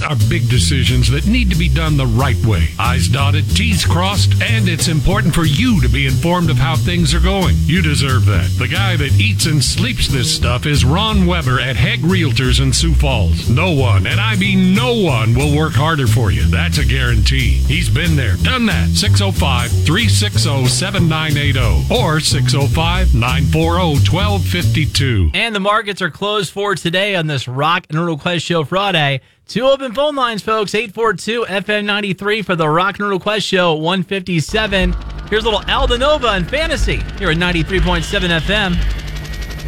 are big decisions that need to be done the right way. I's dotted, T's crossed, and it's important for you to be informed of how things are going. You deserve that. The guy that eats and sleeps this stuff is Ron Weber at Hegg Realtors in Sioux Falls. No one, and I mean no one, will work harder for you. That's a guarantee. He's been there, done that. 605-360-7980 or 605-940-1252. And the markets are closed for today on this Rock and Roll Quest Show Friday. 2 open phone lines, folks. 842-FM93 for the Rock and Roll Quest Show 157. Here's a little Aldanova and Fantasy here at 93.7 FM.